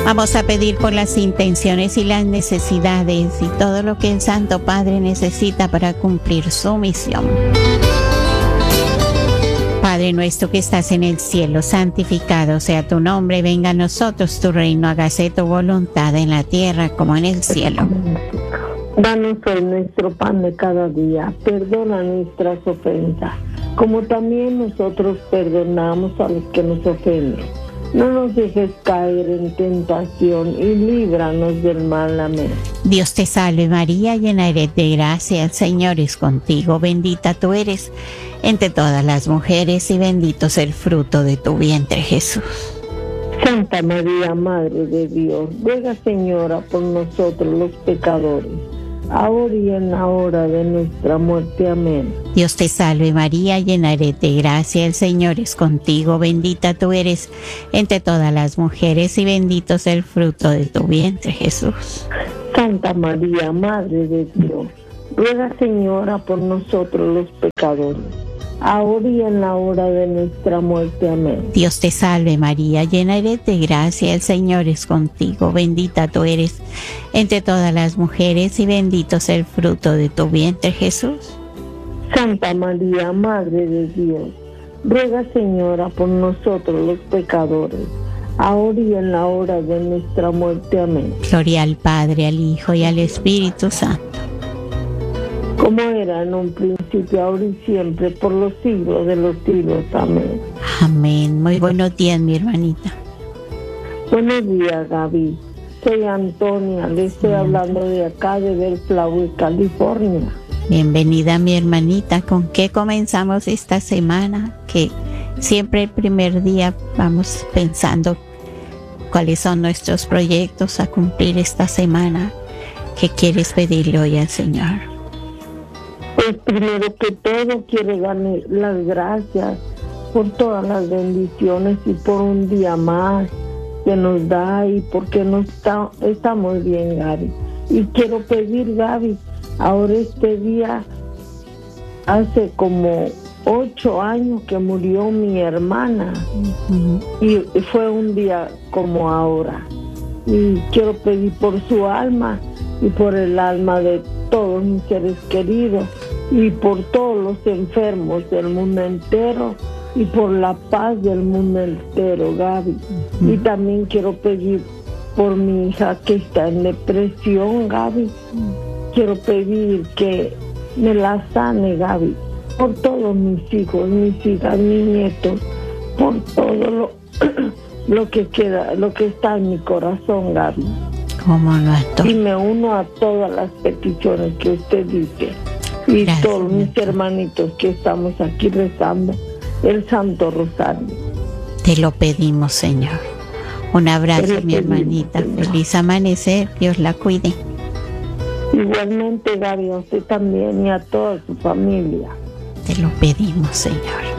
Vamos a pedir por las intenciones y las necesidades y todo lo que el Santo Padre necesita para cumplir su misión. Padre nuestro que estás en el cielo, santificado sea tu nombre, venga a nosotros tu reino, hágase tu voluntad en la tierra como en el cielo. Danos hoy nuestro pan de cada día, perdona nuestras ofensas, como también nosotros perdonamos a los que nos ofenden. No nos dejes caer en tentación y líbranos del mal. Amén. Dios te salve María, llena eres de gracia, el Señor es contigo, bendita tú eres entre todas las mujeres y bendito es el fruto de tu vientre, Jesús. Santa María, Madre de Dios, ruega, Señora, por nosotros los pecadores, ahora y en la hora de nuestra muerte. Amén. Dios te salve María, llena eres de gracia, el Señor es contigo, bendita tú eres entre todas las mujeres y bendito es el fruto de tu vientre, Jesús. Santa María, Madre de Dios, ruega, Señora, por nosotros los pecadores, ahora y en la hora de nuestra muerte. Amén. Dios te salve María, llena eres de gracia, el Señor es contigo, bendita tú eres entre todas las mujeres y bendito es el fruto de tu vientre, Jesús. Santa María, Madre de Dios, ruega, Señora, por nosotros los pecadores, ahora y en la hora de nuestra muerte. Amén. Gloria al Padre, al Hijo y al Espíritu Santo. Como era en un principio, ahora y siempre, por los siglos de los siglos. Amén. Amén. Muy buenos días, mi hermanita. Buenos días, Gaby. Soy Antonia, le estoy hablando de acá, de Bellflower, California. Bienvenida, mi hermanita. ¿Con qué comenzamos esta semana? Que siempre el primer día vamos pensando cuáles son nuestros proyectos a cumplir esta semana. ¿Qué quieres pedirle hoy al Señor? Pues primero que todo quiero darle las gracias por todas las bendiciones y por un día más que nos da y porque estamos bien, Gaby. Y quiero pedir, Gaby, ahora este día, hace como 8 años que murió mi hermana. Y fue un día como ahora. Y quiero pedir por su alma y por el alma de todos mis seres queridos y por todos los enfermos del mundo entero y por la paz del mundo entero, Gaby. Y también quiero pedir por mi hija que está en depresión, Gaby. Quiero pedir que me la sane, Gaby, por todos mis hijos, mis hijas, mis nietos, por todo lo que queda, lo que está en mi corazón, Gaby. ¿Cómo no? Y me uno a todas las peticiones que usted dice. Y gracias, todos mis hermanitos que estamos aquí rezando el Santo Rosario. Te lo pedimos, Señor. Un abrazo, mi hermanita. Señor. Feliz amanecer. Dios la cuide. Igualmente, Gaby, a usted también y a toda su familia. Te lo pedimos, Señor.